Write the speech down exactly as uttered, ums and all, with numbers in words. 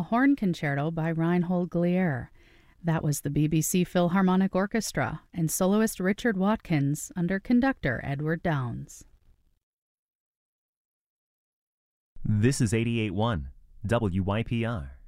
a horn concerto by Reinhold Glier. That was the B B C Philharmonic Orchestra and soloist Richard Watkins under conductor Edward Downes. This is eighty-eight point one W Y P R.